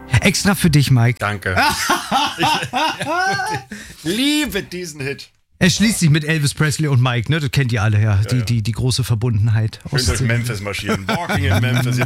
Extra für dich, Mike. Danke. Ich liebe diesen Hit. Er schließt sich mit Elvis Presley und Mike, ne? Das kennt ihr alle, ja. Die große Verbundenheit. Schön durch Memphis marschieren. Walking in Memphis.